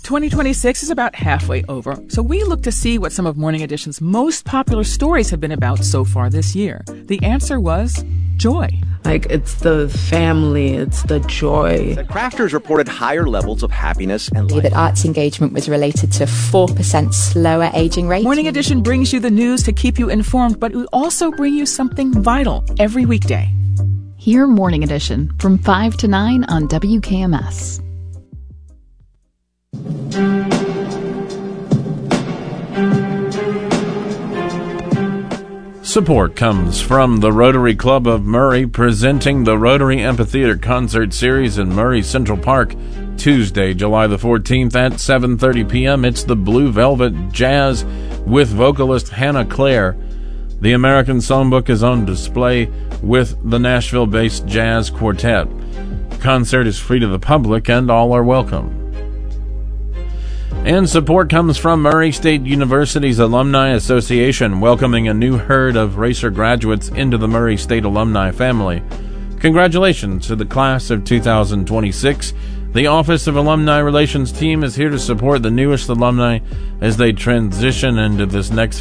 2026 is about halfway over, so we look to see what some of Morning Edition's most popular stories have been about so far this year. The answer was joy. Like, it's the family, it's the joy. The crafters reported higher levels of happiness and life. That arts engagement was related to 4% slower aging rate. Morning Edition brings you the news to keep you informed, but we also bring you something vital every weekday. Hear Morning Edition from 5 to 9 on WKMS. Support comes from the Rotary Club of Murray, presenting the Rotary Amphitheater Concert Series in Murray Central Park, Tuesday, July the 14th at 7:30 p.m. It's the Blue Velvet Jazz with vocalist Hannah Claire. The American Songbook is on display with the Nashville-based jazz quartet. The concert is free to the public and all are welcome. And support comes from Murray State University's Alumni Association, welcoming a new herd of Racer graduates into the Murray State alumni family. Congratulations to the class of 2026. The Office of Alumni Relations team is here to support the newest alumni as they transition into this next